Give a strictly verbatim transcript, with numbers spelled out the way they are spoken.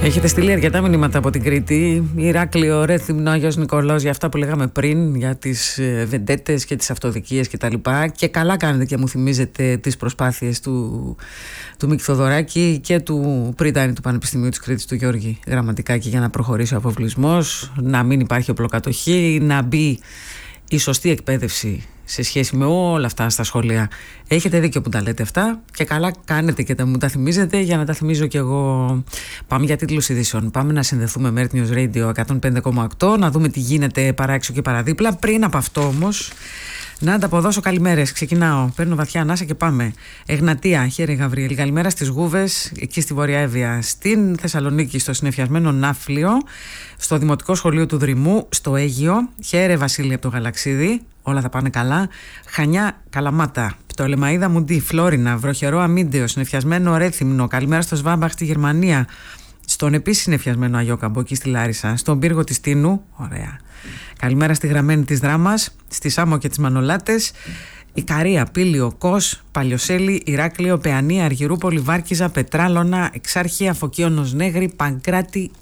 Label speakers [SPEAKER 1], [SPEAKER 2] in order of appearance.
[SPEAKER 1] Έχετε στείλει αρκετά μηνύματα από την Κρήτη. Ηράκλειο, Ρέθυμνο, Άγιος Νικολάος, για αυτά που λέγαμε πριν, για τις βεντέτες και τις αυτοδικίες κτλ. Και, και καλά κάνετε και μου θυμίζετε τις προσπάθειες του, του Μίκη Θοδωράκη και του πριτάνη του Πανεπιστημίου της Κρήτης, του Γιώργη Γραμματικάκη, για να προχωρήσει ο αποβλισμός, να μην υπάρχει οπλοκατοχή, να μπει η σωστή εκπαίδευση σε σχέση με όλα αυτά στα σχολεία. Έχετε δίκιο που τα λέτε αυτά και καλά κάνετε και τα μου τα θυμίζετε για να τα θυμίζω κι εγώ. Πάμε για τίτλους ειδήσεων. Πάμε να συνδεθούμε με Earth News Radio εκατόν πέντε κόμμα οκτώ, να δούμε τι γίνεται παράξω και παραδίπλα. Πριν από αυτό όμως, να ανταποδώσω καλημέρες. Ξεκινάω. Παίρνω βαθιά ανάσα και πάμε. Εγνατία, χαίρε Γαβριέλ. Καλημέρα στις Γούβες, εκεί στη Βόρεια Εύβοια. Στην Θεσσαλονίκη, στο συννεφιασμένο Ναύλιο. Στο Δημοτικό Σχολείο του Δρυμού, στο Αίγιο. Χαίρε Βασίλη από το Γαλαξίδι. Όλα θα πάνε καλά. Χανιά, Καλαμάτα. Πτολεμαΐδα Μουντή, Φλόρινα. Βροχερό Αμίντεο. Συννεφιασμένο Ρέθυμνο. Καλημέρα στο Σβάμπαχ στη Γερμανία. Στον επίσης συννεφιασμένο Αγιόκαμπο, εκεί στη Λάρισα. Στον πύργο της Τίνου. Ωραία. Καλημέρα στη γραμμένη της Δράμας, στη Σάμο και τις Μανολάτες. Ικαρία, Πήλιο, Κος, Παλιοσέλη, Ηράκλειο, Παιανία, Αργυρούπολη, Βάρκιζα, Πετράλωνα, Εξάρχεια, Φωκίωνος Νέγρη, Παγκράτη,